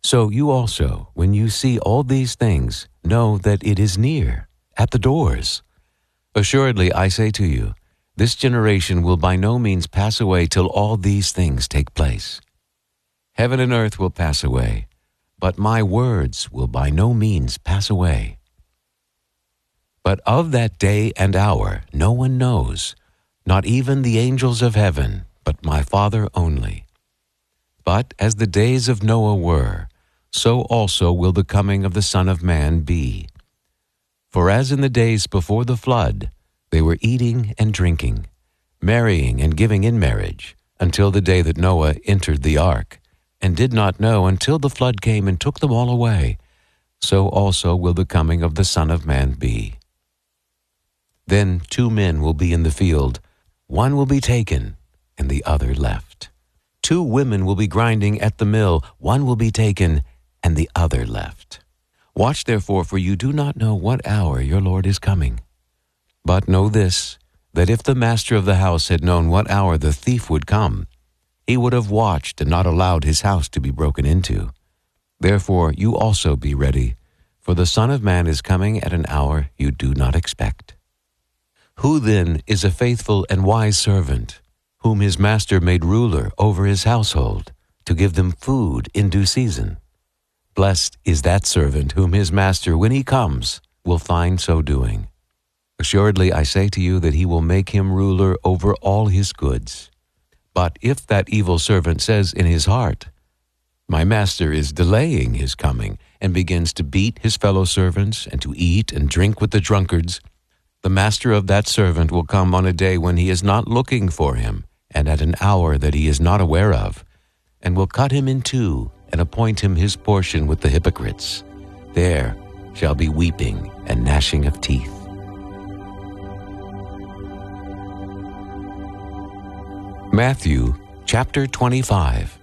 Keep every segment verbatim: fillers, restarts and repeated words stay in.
So you also, when you see all these things, know that it is near, at the doors. Assuredly, I say to you, this generation will by no means pass away till all these things take place. Heaven and earth will pass away, but my words will by no means pass away. But of that day and hour no one knows, not even the angels of heaven, but my Father only. But as the days of Noah were, so also will the coming of the Son of Man be. For as in the days before the flood, they were eating and drinking, marrying and giving in marriage, until the day that Noah entered the ark, and did not know until the flood came and took them all away, so also will the coming of the Son of Man be. Then two men will be in the field, one will be taken, and the other left. Two women will be grinding at the mill, one will be taken, and the other left. Watch therefore, for you do not know what hour your Lord is coming. But know this, that if the master of the house had known what hour the thief would come, he would have watched and not allowed his house to be broken into. Therefore you also be ready, for the Son of Man is coming at an hour you do not expect. Who then is a faithful and wise servant, whom his master made ruler over his household, to give them food in due season? Blessed is that servant whom his master, when he comes, will find so doing. Assuredly, I say to you that he will make him ruler over all his goods. But if that evil servant says in his heart, my master is delaying his coming, and begins to beat his fellow servants, and to eat and drink with the drunkards, the master of that servant will come on a day when he is not looking for him, and at an hour that he is not aware of, and will cut him in two, and appoint him his portion with the hypocrites. There shall be weeping and gnashing of teeth. Matthew chapter twenty-five.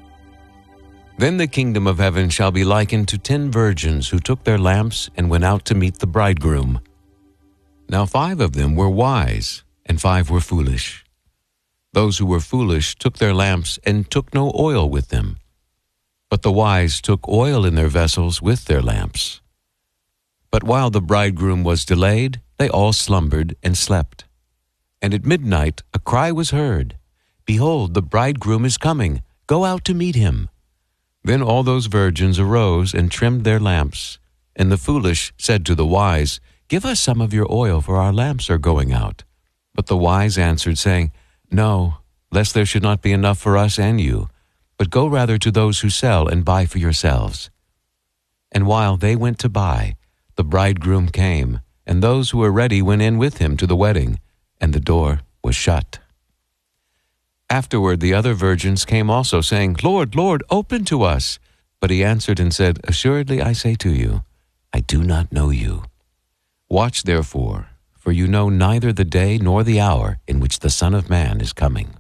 Then the kingdom of heaven shall be likened to ten virgins who took their lamps and went out to meet the bridegroom. Now five of them were wise, and five were foolish. Those who were foolish took their lamps and took no oil with them. But the wise took oil in their vessels with their lamps. But while the bridegroom was delayed, they all slumbered and slept. And at midnight a cry was heard, Behold, the bridegroom is coming, go out to meet him. Then all those virgins arose and trimmed their lamps. And the foolish said to the wise, Give us some of your oil, for our lamps are going out. But the wise answered, saying, No, lest there should not be enough for us and you, but go rather to those who sell and buy for yourselves. And while they went to buy, the bridegroom came, and those who were ready went in with him to the wedding, and the door was shut. Afterward the other virgins came also, saying, Lord, Lord, open to us. But he answered and said, Assuredly I say to you, I do not know you. Watch therefore, for you know neither the day nor the hour in which the Son of Man is coming.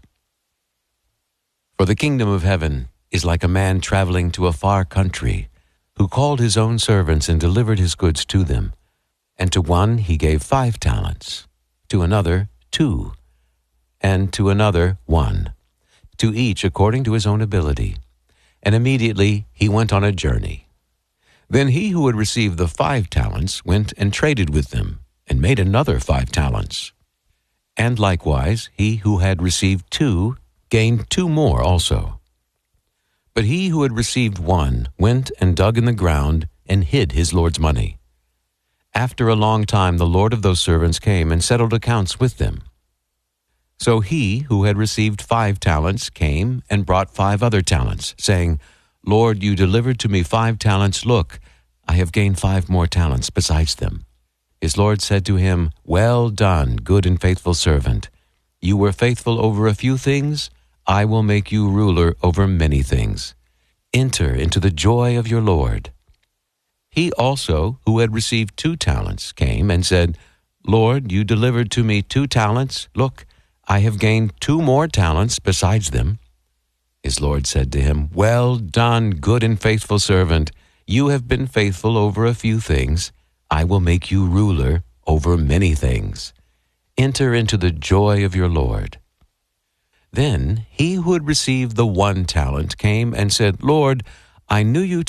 For the kingdom of heaven is like a man traveling to a far country, who called his own servants and delivered his goods to them. And to one he gave five talents, to another two, and to another one, to each according to his own ability. And immediately he went on a journey. Then he who had received the five talents went and traded with them, and made another five talents. And likewise he who had received two gained two more also. But he who had received one went and dug in the ground and hid his Lord's money. After a long time the Lord of those servants came and settled accounts with them. So he who had received five talents came and brought five other talents, saying, Lord, you delivered to me five talents. Look, I have gained five more talents besides them. His Lord said to him, Well done, good and faithful servant. You were faithful over a few things. I will make you ruler over many things. Enter into the joy of your Lord. He also, who had received two talents, came and said, Lord, you delivered to me two talents. Look, I have gained two more talents besides them. His Lord said to him, Well done, good and faithful servant. You have been faithful over a few things. I will make you ruler over many things. Enter into the joy of your Lord. Then he who had received the one talent came and said, Lord, I knew you